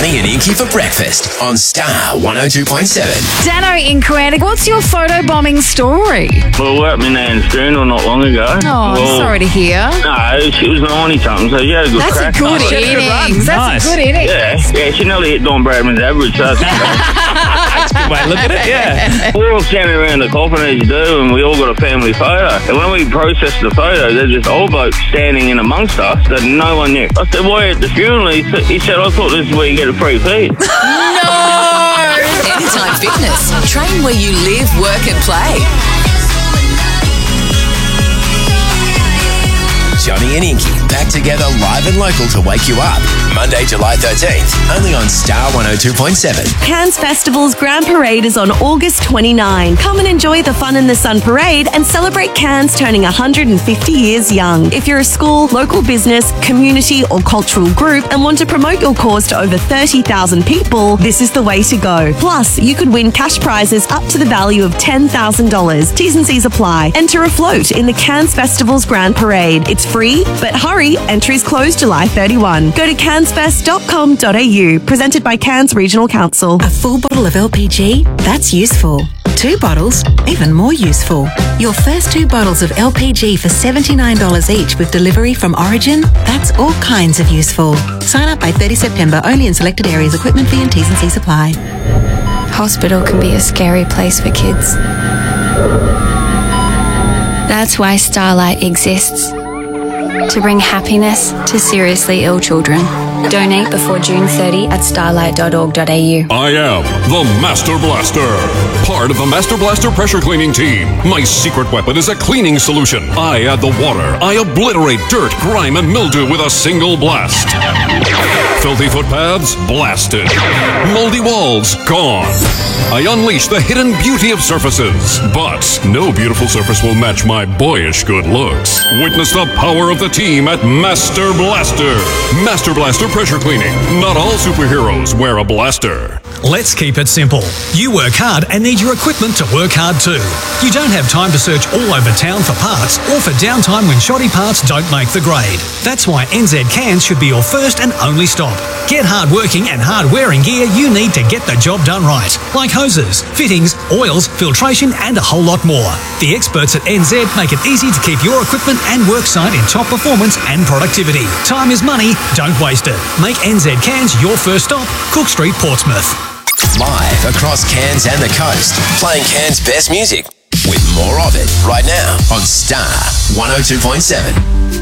Johnny and Inky for breakfast on Star 102.7. Dano in Coanda, what's your photobombing story? Well, we were at my nan's funeral not long ago. Oh, I'm sorry to hear. No, she was 90-something, so she had a good That's crack. a good innings. That's a good innings. Yeah, she nearly hit Don Bradman's average, so That's a good way to look at it, yeah. we're all standing around the coffin as you do, and we all got a family photo. And when we processed the photo, there's this old bloke standing in amongst us that no one knew. I said, why at the funeral? He said, I thought this is where you get a free feed. Anytime Fitness. Train where you live, work and play. Johnny and Inky back together live and local to wake you up. Monday, July 13th, only on Star 102.7. Cairns Festival's Grand Parade is on August 29. Come and enjoy the Fun in the Sun Parade and celebrate Cairns turning 150 years young. If you're a school, local business, community or cultural group and want to promote your cause to over 30,000 people, this is the way to go. Plus, you could win cash prizes up to the value of $10,000. T's and C's apply. Enter a float in the Cairns Festival's Grand Parade. It's free, but hurry, entries close July 31. Go to cairnsfest.com.au. Presented by Cairns Regional Council. A full bottle of LPG? That's useful. 2 bottles? Even more useful. Your first 2 bottles of LPG for $79 each with delivery from Origin? That's all kinds of useful. Sign up by 30 September, only in selected areas. Equipment fee and T's and C's apply. Hospital can be a scary place for kids. That's why Starlight exists. To bring happiness to seriously ill children. Donate before June 30 at starlight.org.au. I am the Master Blaster, part of the Master Blaster pressure cleaning team. My secret weapon is a cleaning solution. I add the water. I obliterate dirt, grime, and mildew with a single blast. Filthy footpaths? Blasted. Moldy walls? Gone. I unleash the hidden beauty of surfaces. But no beautiful surface will match my boyish good looks. Witness the power of the team at Master Blaster. Master Blaster pressure cleaning. Not all superheroes wear a blaster. Let's keep it simple. You work hard and need your equipment to work hard too. You don't have time to search all over town for parts or for downtime when shoddy parts don't make the grade. That's why NZ Cairns should be your first and only stop. Get hard-working and hard-wearing gear you need to get the job done right, like hoses, fittings, oils, filtration and a whole lot more. The experts at NZ make it easy to keep your equipment and worksite in top performance and productivity. Time is money, don't waste it. Make NZ Cairns your first stop, Cook Street, Portsmouth. Live across Cairns and the coast, playing Cairns' best music with more of it right now on Star 102.7.